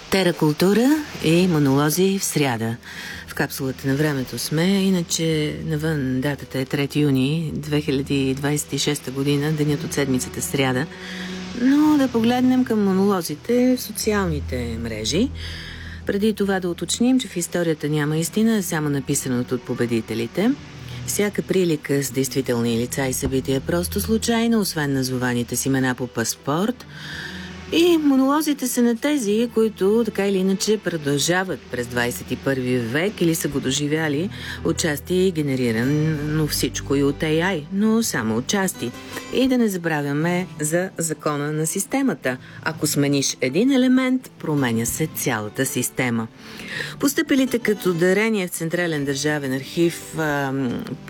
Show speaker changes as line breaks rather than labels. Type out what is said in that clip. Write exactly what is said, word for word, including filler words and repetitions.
Теракултура и монолози в сряда. В капсулата на времето сме, иначе навън датата е трети юни две хиляди двадесет и шеста година, денят от седмицата сряда. Но да погледнем към монолозите в социалните мрежи. Преди това да уточним, че в историята няма истина, само написаното от победителите. Всяка прилика с действителни лица и събития е просто случайна, освен назованите с имена по паспорт. И монолозите са на тези, които така или иначе продължават през двадесет и първи век или са го доживяли отчасти генерирано всичко и от Ей Ай, но само отчасти. И да не забравяме за закона на системата. Ако смениш един елемент, променя се цялата система. Постъпилите като дарение в Централен държавен архив